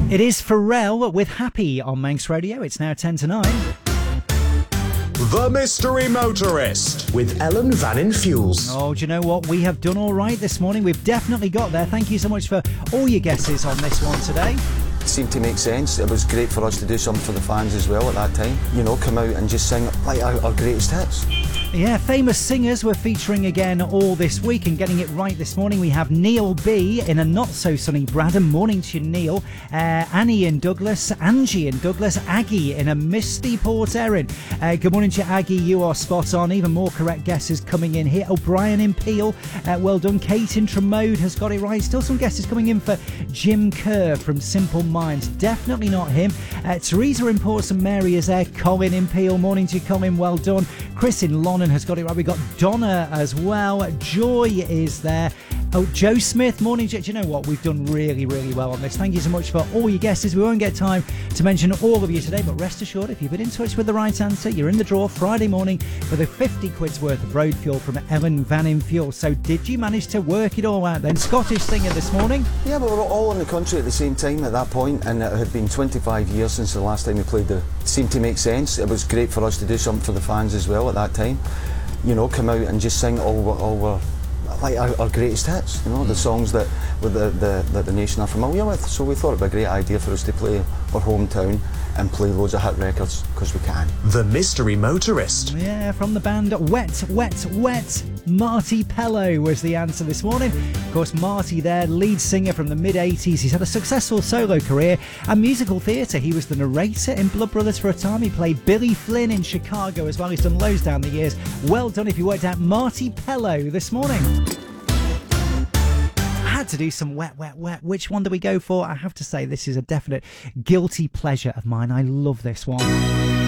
It is Pharrell with Happy on Manx Radio. It's now 10 to 9. The Mystery Motorist with Ellen Vannin Fuels. Oh, do you know what? We have done all right this morning. We've definitely got there. Thank you so much for all your guesses on this one today. It seemed to make sense. It was great for us to do something for the fans as well at that time. You know, come out and just sing like our greatest hits. Yeah, famous singers were featuring again all this week, and getting it right this morning we have Neil B in a not-so-sunny Bradham. Morning to you, Neil. Annie in Douglas, Angie in Douglas, Aggie in a misty Port Erin. Good morning to you, Aggie. You are spot on. Even more correct guesses coming in here. O'Brien in Peel. Well done. Kate in Tremode has got it right. Still some guesses coming in for Jim Kerr from Simple Minds. Definitely not him. Teresa in Port and Mary is there. Colin in Peel. Morning to you, Colin. Well done. Chris in Lonnon has got it right. We've got Donna as well. Joy is there. Oh, Joe Smith, morning. Do you know what? We've done really, really well on this. Thank you so much for all your guesses. We won't get time to mention all of you today, but rest assured, if you've been in touch with the right answer, you're in the draw Friday morning for the 50 quid's worth of road fuel from Ellen Vannin Fuel. So did you manage to work it all out then? Scottish singer this morning. Yeah, but we were all in the country at the same time at that point, and it had been 25 years since the last time we played. It seemed to make sense. It was great for us to do something for the fans as well at that time. You know, come out and just sing all like our greatest hits, you know, the songs that the nation are familiar with. So we thought it'd be a great idea for us to play our hometown and play loads of hit records, because we can. The Mystery Motorist. Yeah, from the band Wet, Wet, Wet. Marty Pello was the answer this morning. Of course, Marty there, lead singer from the mid-80s. He's had a successful solo career and musical theatre. He was the narrator in Blood Brothers for a time. He played Billy Flynn in Chicago as well. He's done loads down the years. Well done if you worked out Marty Pello this morning. To do some wet, wet, wet. Which one do we go for? I have to say, this is a definite guilty pleasure of mine. I love this one.